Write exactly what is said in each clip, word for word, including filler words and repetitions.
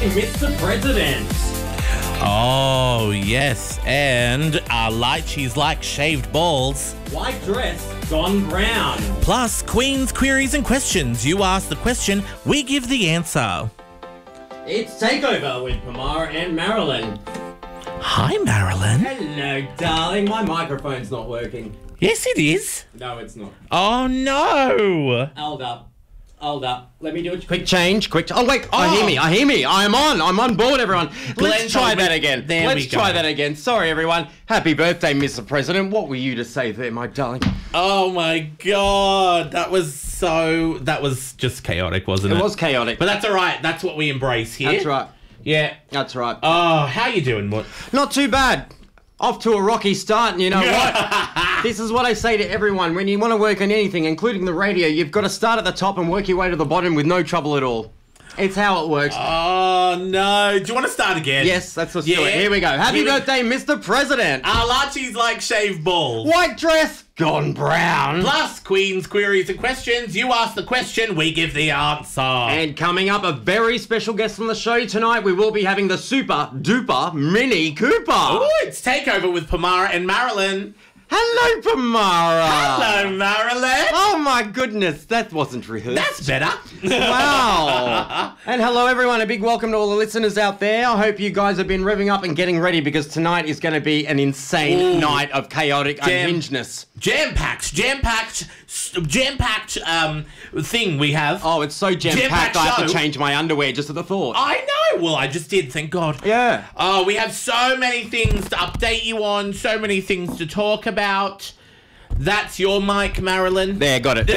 Mister President. Oh, yes. And our lychees like shaved balls. White dress gone brown. Plus, Queen's queries and questions. You ask the question, we give the answer. It's Takeover with Pamara and Marilyn. Hi, Marilyn. Hello, darling. My microphone's not working. Yes, it is. No, it's not. Oh, no. Hold up. Hold up. Let me do it. Quick change, quick. Ch- oh wait, I Oh. hear me. I hear me. I'm on. I'm on board, everyone. Glenn Let's try told me- that again. There Let's we go. try that again. Sorry, everyone. Happy birthday, Mister President. What were you to say there, my darling? Oh, my God. That was so... That was just chaotic, wasn't it? It was chaotic. But that's all right. That's what we embrace here. That's right. Yeah. That's right. Oh, how you doing, what? Not too bad. Off to a rocky start, and you know what? This is what I say to everyone. When you want to work on anything, including the radio, you've got to start at the top and work your way to the bottom with no trouble at all. It's how it works. Oh, no. Do you want to start again? Yes, that's what's Yeah. do it. Here we go. Happy Here we- birthday, Mister President. Our lychees like shaved balls. White dress gone brown. Plus, Queen's queries and questions. You ask the question, we give the answer. And coming up, a very special guest on the show tonight. We will be having the super duper Mini Cooper. Oh, it's Takeover with Pamara and Marilyn. Hello, Pamara. Hello, Marilyn. Oh my goodness, that wasn't rehearsed. That's better. Wow. And hello, everyone. A big welcome to all the listeners out there. I hope you guys have been revving up and getting ready because tonight is going to be an insane Ooh. night of chaotic Jam- unhingedness. Jam-packed, jam-packed, s- jam-packed um, thing we have. Oh, it's so jam-packed, Jam-packed I have to show. change my underwear just at the thought. I know. Well, I just did, thank God. Yeah. Oh, we have so many things to update you on, so many things to talk about. That's your mic, Marilyn. There, got it.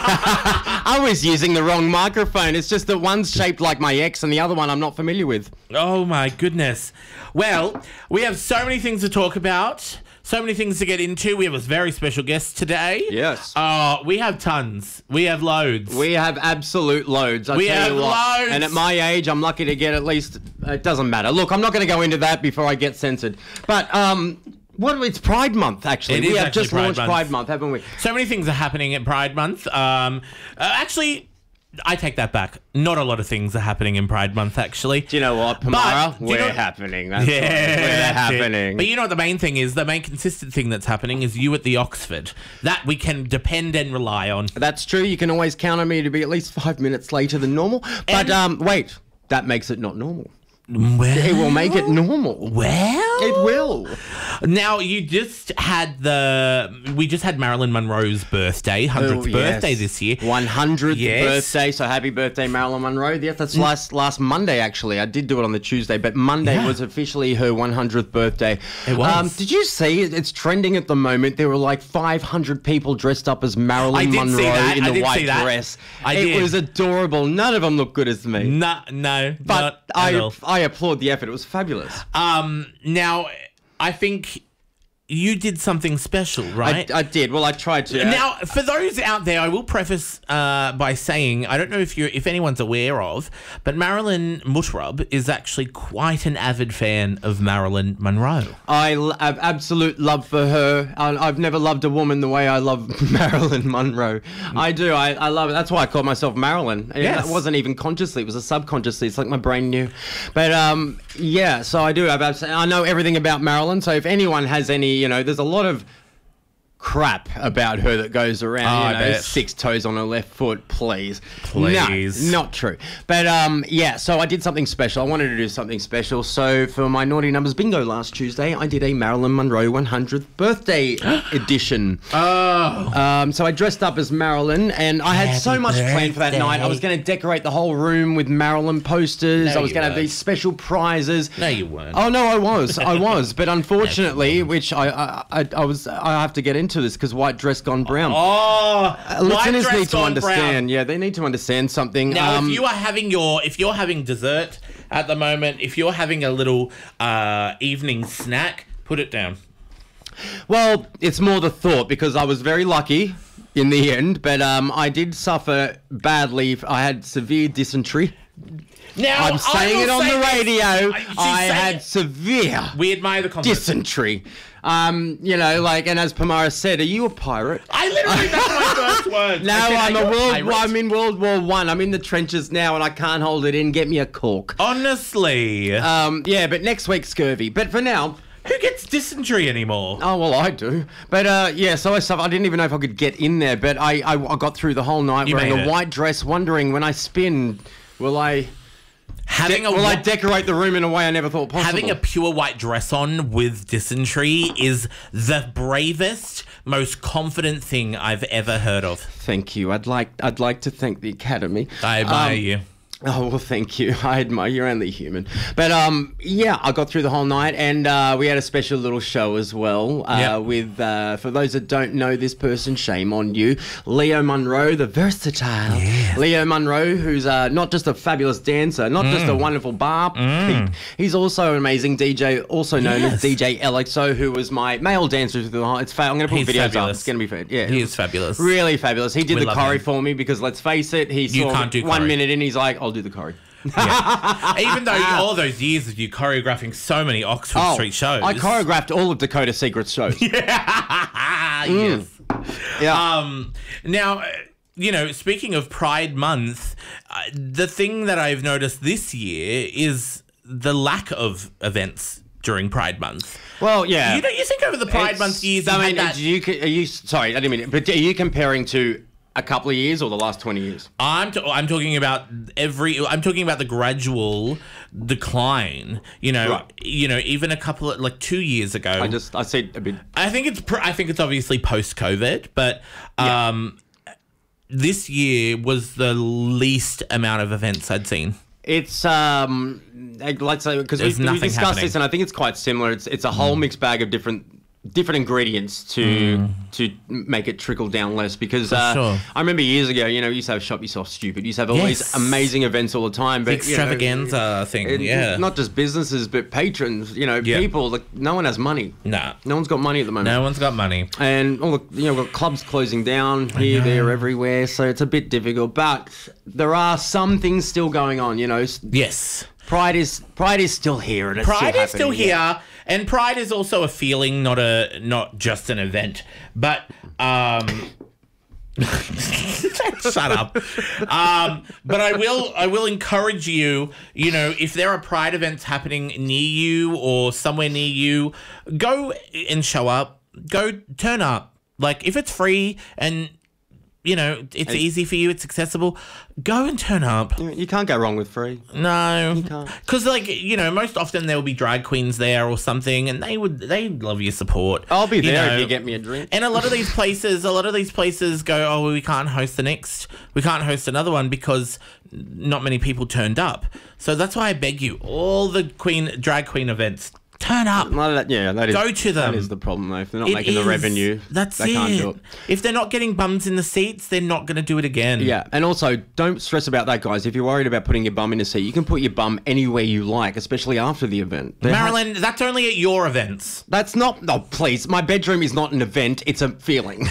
I was using the wrong microphone. It's just that one's shaped like my ex and the other one I'm not familiar with. Oh, my goodness. Well, we have so many things to talk about, so many things to get into. We have a very special guest today. Yes. Oh, we have tons. We have loads. We have absolute loads. I We tell have you what. loads. And at my age, I'm lucky to get at least. It doesn't matter. Look, I'm not going to go into that before I get censored. But um, what? It's Pride Month. Actually, It we is have actually just Pride launched Month. Pride Month, haven't we? So many things are happening at Pride Month. Um, uh, actually, I take that back. Not a lot of things are happening in Pride Month, actually. Do you know what, Pamara? But, do you We're know- happening. That's Yeah, right. We're that's it. happening. But you know what the main thing is? The main consistent thing that's happening is you at the Oxford. That we can depend and rely on. That's true. You can always count on me to be at least five minutes later than normal. But And- um, wait, that makes it not normal. Well, It will make it normal. Well, It will. Now you just had the we just had Marilyn Monroe's birthday, hundredth Oh, birthday yes. this year. one hundredth Yes. birthday, so happy birthday, Marilyn Monroe. Yes, that's last last Monday, actually. I did do it on the Tuesday, but Monday Yeah. was officially her one hundredth birthday. It was. Um, did you see, it- it's trending at the moment, there were like five hundred people dressed up as Marilyn I did see Monroe that. in I the did white see that. dress. I it did. was adorable. None of them look good as me. No, no, But not I, at all. I applaud the effort. It was fabulous. Um, now I think you did something special, right? I, I did. Well, I tried to. Now, for those out there, I will preface uh, by saying I don't know if you if anyone's aware of, but Marilyn Mutrub is actually quite an avid fan of Marilyn Monroe. I l- have absolute love for her. I, I've never loved a woman the way I love Marilyn Monroe. I do. I, I love it. That's why I called myself Marilyn. It- Yes. It wasn't even consciously. It was a subconsciously. It's like my brain knew. But um, yeah. So I do have. abs- I know everything about Marilyn. So if anyone has any, you know, there's a lot of crap about her that goes around, Oh, I you know, bet. six toes on her left foot, please. Please. No, not true. But um, yeah, so I did something special. I wanted to do something special. So for my Naughty Numbers bingo last Tuesday, I did a Marilyn Monroe one hundredth birthday edition. Oh, Um, so I dressed up as Marilyn, and I had so Happy much planned for that birthday. night. I was going to decorate the whole room with Marilyn posters. No, I was you going to have weren't. these special prizes. no, you weren't. Oh no, I was, I was, but unfortunately, which I, I, I, I was, I have to get into this because white dress gone brown. Oh, Uh, listeners white dress need to gone understand. brown. Yeah, they need to understand something. Now, Um, if you are having your, if you're having dessert at the moment, if you're having a little uh, evening snack, put it down. Well, it's more the thought because I was very lucky in the end, but um, I did suffer badly. I had severe dysentery. Now, I'm saying it on the this. radio. She's I saying had it. severe We admire the confidence. dysentery. Um, you know, like, and as Pamara said, are you a pirate? I literally, that's my first word. No, I said, I'm "Are a you world. pirate?" I'm in World War One. I'm in the trenches now, and I can't hold it in. Get me a cork. Honestly. Um, yeah, but next week scurvy. But for now, Who gets dysentery anymore? oh well, I do. But uh, yeah, so I suffered. I didn't even know if I could get in there, but I I, I got through the whole night You wearing made a it. white dress, wondering when I spin, will I Having de- a will I whi- decorate the room in a way I never thought possible? Having a pure white dress on with dysentery is the bravest, most confident thing I've ever heard of. Thank you. I'd like I'd like to thank the Academy. I admire Um, you. Oh well, thank you. I admire you're only human, but um, yeah, I got through the whole night, and uh, we had a special little show as well. Uh, Yep. With uh, for those that don't know this person, shame on you, Leo Munro, the versatile Leo Munro, who's uh, not just a fabulous dancer, not just Mm. a wonderful bar peep, he's also an amazing D J, also known Yes. as D J L X O, who was my male dancer through the whole. It's fa- I'm going to put He's videos up. fabulous. It's going to be fair. Yeah, He is fabulous. Really fabulous. He did We the love choreo him. for me because let's face it, he You saw can't do one choreo. minute in, he's like, I'll do the choreo. Even though all those years of you choreographing so many Oxford Street shows. Oh, I choreographed all of Dakota Secret's shows. Ah, yes. Yeah. Um, now, uh, you know, speaking of Pride Month, uh, the thing that I've noticed this year is the lack of events during Pride Month. well, yeah. You know, you think over the Pride It's- Month years, I you mean, had that- do you, are you, sorry, I didn't mean it, but are you comparing to a couple of years or the last twenty years? I'm t- I'm talking about every. I'm talking about the gradual decline. You know, Right. you know, even a couple of like two years ago. I just, I said a bit. I think it's pr- I think it's obviously post COVID, but um, this year was the least amount of events I'd seen. It's um, like, let's say because we, There's we nothing discussed happening. this, and I think it's quite similar. It's it's a whole mixed bag of different different ingredients to to make it trickle down less. Because uh, sure. I remember years ago, you know, you used to have Shop Yourself Stupid. You used to have all Yes. these amazing events all the time, but you know, Extravaganza thing, it- yeah. not just businesses, but patrons. You know, Yeah. people. Like, no one has money. Nah, No one's got money at the moment. no one's got money. And all the, you know, we've got clubs closing down here, there, everywhere. So it's a bit difficult. But there are some things still going on. You know, S- Yes. Pride is Pride is still here, and it's Pride still is still happening. here, and Pride is also a feeling, not a not just an event. But um, shut up. Um, but I will I will encourage you. You know, if there are Pride events happening near you or somewhere near you, go and show up. Go turn up. Like if it's free and you know it's easy for you, it's accessible. Go and turn up. You- You can't go wrong with free. No, can't. because like you know, most often there will be drag queens there or something, and they would they love your support. I'll be there know. if you get me a drink. And a lot of these places, a lot of these places go, oh, well, we can't host the next, we can't host another one because not many people turned up. So that's why I beg you, all the queen drag queen events, turn up. No, that, yeah, that is, Go to them. That is the problem, though. If they're not It making is- the revenue, That's they it. can't do it. If they're not getting bums in the seats, they're not going to do it again. Yeah, and also don't stress about that, guys. If you're worried about putting your bum in a seat, you can put your bum anywhere you like, especially after the event. There ha- Marilyn, that's only at your events. That's not. No, please. My bedroom is not an event. It's a feeling.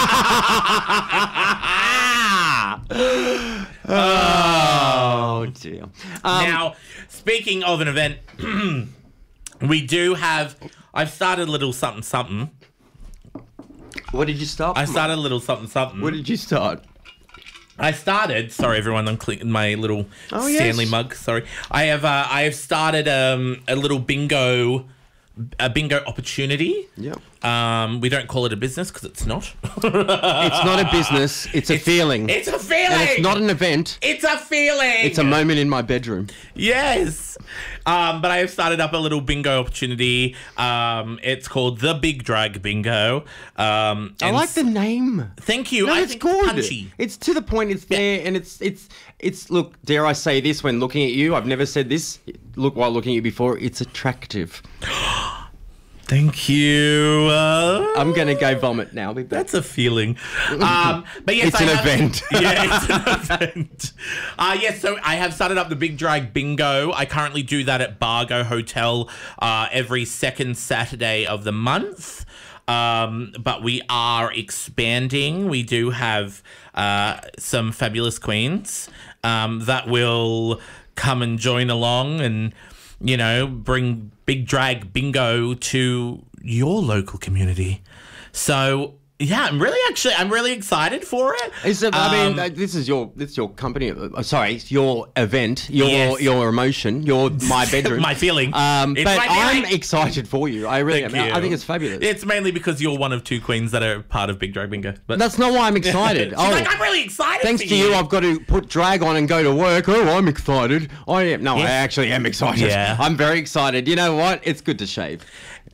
oh dear. Um, Now, speaking of an event, we do have. I've started a little something something. what did you start? I started a little something something. What did you start? I started. Sorry, everyone. I'm clicking my little Oh, yes. Stanley mug. Sorry. I have. Uh, I have started um, a little bingo, a bingo opportunity. Yep. Um, we don't call it a business because it's not. It's not a business. It's a feeling. It's a feeling. and it's not an event. It's a feeling. It's a moment in my bedroom. Yes. Um, but I have started up a little bingo opportunity. Um, it's called the Big Drag Bingo. Um, I and like the name. Thank you. No, I it's think good. It's punchy. It's to the point. It's there, and it's it's it's. Look, dare I say this? When looking at you, I've never said this. Look, while looking at you before, it's attractive. Thank you. Uh, I'm gonna go vomit now. I'll be back. That's a feeling. Um, but yes, It's I an have- event. Yeah, it's an event. Uh, yes, so I have started up the Big Drag Bingo. I currently do that at Bargo Hotel uh, every second Saturday of the month. Um, but we are expanding. We do have uh, some fabulous queens um, that will come and join along and, you know, bring Big Drag Bingo to your local community. So... yeah, I'm really actually, I'm really excited for it. Is it, I Um, mean, uh, this is your, this is your company. Uh, sorry, it's your event, your Yes. your emotion, your my bedroom, My feeling. Um, It's but my I'm feeling. excited for you. I really Thank am. you. I think it's fabulous. It's mainly because you're one of two queens that are part of Big Drag Bingo. But That's not why I'm excited. She's oh, like, I'm really excited. thanks for to you, I've got to put drag on and go to work. Oh, I'm excited. I am. No, Yes. I actually am excited. Yeah. I'm very excited. You know what? It's good to shave.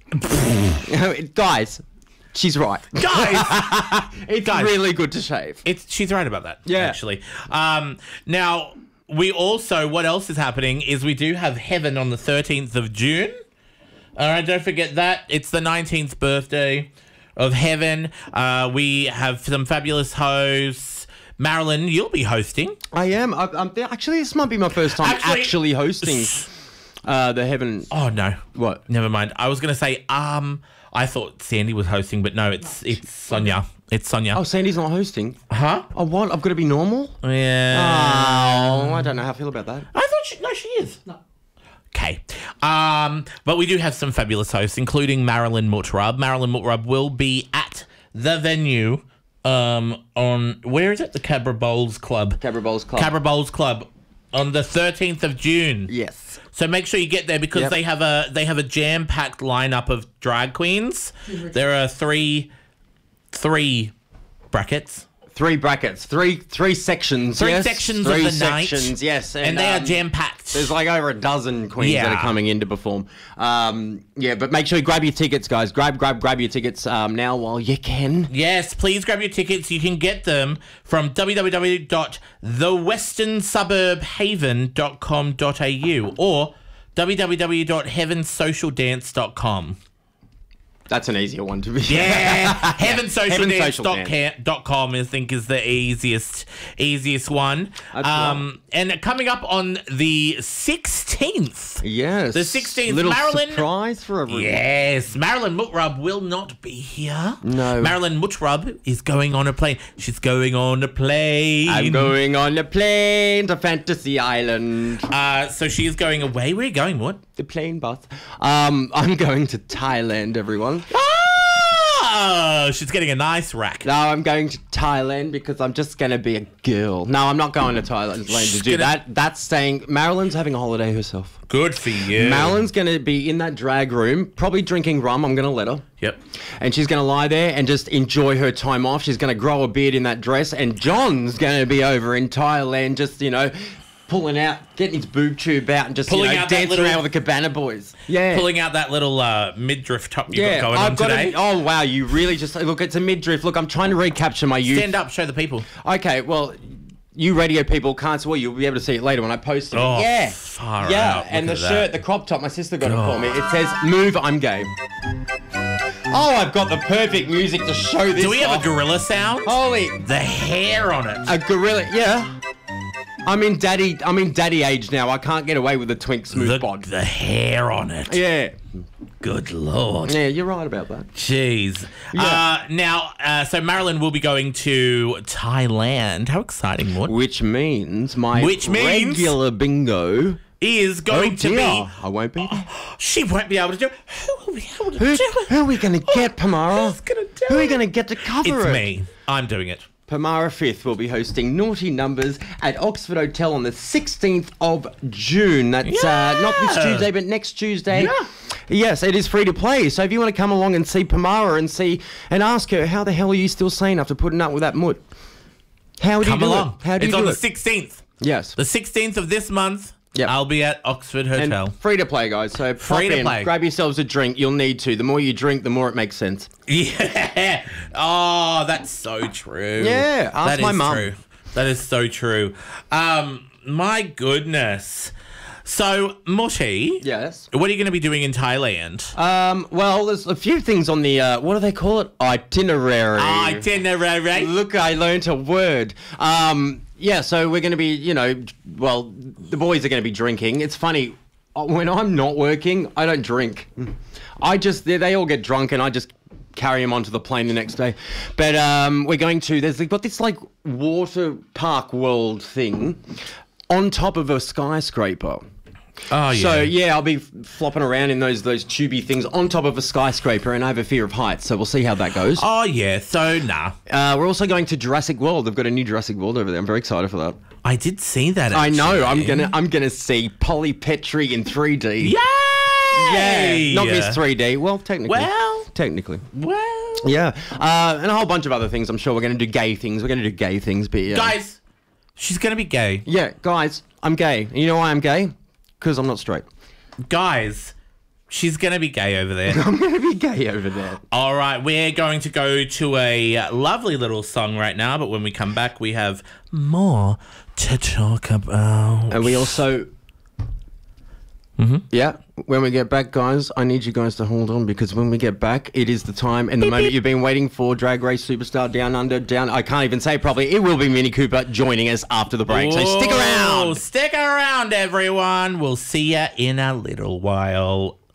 Guys, she's right. guys. It's Guys. really good to shave. It's she's right about that. Yeah. actually. Um, now we also, what else is happening is we do have Heaven on the thirteenth of June. All right, don't forget that. It's the nineteenth birthday of Heaven. Uh, we have some fabulous hosts. Marilyn, you'll be hosting. I am. I, I'm, actually, this might be my first time Actually- actually, hosting uh, the Heaven. Oh no. What? Never mind. I was gonna say, um, I thought Sandy was hosting, but no, it's it's Sonia. It's Sonia. Oh, Sandy's not hosting. Huh? Oh, what? I've got to be normal? Yeah. Oh, I don't know how I feel about that. I thought she, no, she is. No. Okay. Um, but we do have some fabulous hosts, including Marilyn Mutrub. Marilyn Mutrub will be at the venue um, on, where is it? The Cabra Bowls Club. Cabra Bowls Club. Cabra Bowls Club on the thirteenth of June. Yes. So make sure you get there because Yep. they have a they have a jam-packed lineup of drag queens. There are three three brackets. Three brackets, three three sections. Three yes? sections three of the night. sections, yes, And, they are um, jam-packed. There's like over a dozen queens that Yeah. are coming in to perform. Um, yeah, but make sure you grab your tickets, guys. Grab, grab, grab your tickets um, now while you can. Yes, please grab your tickets. You can get them from w w w dot the western suburb haven dot com dot a u or w w w dot heaven social dance dot com. That's an easier one to be. Yeah, heaven social dance Heaven Social dot com I think is the easiest easiest one. That's Um, and coming up on the sixteenth. Yes. The sixteenth, Little Marilyn- surprise for everyone. Yes, Marilyn Mutrub will not be here. No. Marilyn Mutrub is going on a plane. She's going on a plane. I'm going on a plane to Fantasy Island. Uh, so she is going away. Where are you going, what? The plane bus. Um, I'm going to Thailand, everyone. Oh, she's getting a nice rack. No, I'm going to Thailand because I'm just going to be a girl. No, I'm not going to Thailand to do gonna- that. That's staying. Marilyn's having a holiday herself. Good for you. Marilyn's going to be in that drag room, probably drinking rum. I'm going to let her. Yep. And she's going to lie there and just enjoy her time off. She's going to grow a beard in that dress. And John's going to be over in Thailand just, you know, pulling out, getting his boob tube out and just, Pulling you know, out that dancing little- around with the Cabana Boys. Yeah. Pulling out that little uh, midriff top you yeah, got going I've on got today. to, oh wow, you really just look. It's a midriff. Look, I'm trying to recapture my youth. Stand up, show the people. Okay, well, you radio people can't see. Well, you'll be able to see it later when I post it. Oh, yeah, far yeah. out. And the Look at shirt, that. the crop top, my sister got it for me. It says "Move, I'm game." Oh, I've got the perfect music to show this. Do we have off. a gorilla sound? Holy, The hair on it. a gorilla? Yeah. I'm in daddy. I'm in daddy age now. I can't get away with the twink smooth the, bod. the hair on it. Yeah. Good lord. Yeah, you're right about that. Jeez. Yeah. Uh, now, uh, so Marilyn will be going to Thailand. How exciting, Maud. Which means my Which means- regular bingo. Is going Oh to dear, be. I won't be. She won't be able to do it. Who will be able to Who, do it? who are we going to get, Pamara? Who's going to do Who are it? we going to get to cover It's it? me. I'm doing it. Pamara Fifth will be hosting Naughty Numbers at Oxford Hotel on the sixteenth of June. That's uh, not this Yeah. Tuesday, but next Tuesday. Yeah. Yes, it is free to play. So if you want to come along and see Pamara and see and ask her, how the hell are you still sane after putting up with that mutt? How do Come you do along. it? How do it's you on do the it? sixteenth. Yes. The sixteenth of this month. Yep. I'll be at Oxford And Hotel. free to play, guys. So pop Free to in, play. grab yourselves a drink. You'll need to. The more you drink, the more it makes sense. Yeah. Oh, that's so true. Yeah, ask That my is mum. true. That is so true. Um, my goodness. So, Mutti, Yes. what are you going to be doing in Thailand? Um, well, there's a few things on the, uh, what do they call it? Itinerary. Itinerary. Look, I learnt a word. Um, yeah, so we're going to be, you know, well, the boys are going to be drinking. It's funny, uh, when I'm not working, I don't drink. I just, they, they all get drunk and I just carry him onto the plane the next day. But um, we're going to, there's they've got this like water park world thing on top of a skyscraper. Oh, yeah. So, yeah, I'll be flopping around in those those tubey things on top of a skyscraper, and I have a fear of heights, so we'll see how that goes. Oh, yeah. So, nah. Uh, we're also going to Jurassic World. They've got a new Jurassic World over there. I'm very excited for that. I did see that, I actually. know. I'm gonna I'm gonna see Polly Petrie in three D. Yay! Yeah. Not Miss three D. Well, technically. Well. Technically. Well. Yeah. Uh, and a whole bunch of other things. I'm sure we're going to do gay things. We're going to do gay things. But yeah. Guys, she's going to be gay. Yeah, guys, I'm gay. And you know why I'm gay? Because I'm not straight. Guys, she's going to be gay over there. I'm going to be gay over there. All right, we're going to go to a lovely little song right now, but when we come back, we have more to talk about. And we also... Mm-hmm. Yeah, when we get back, guys, I need you guys to hold on, because when we get back, it is the time and the moment you've been waiting for. Drag Race Superstar Down Under, down. I can't even say it properly. It will be Mini Cooper joining us after the break. So stick Oh, around. Stick around, everyone. We'll see ya in a little while.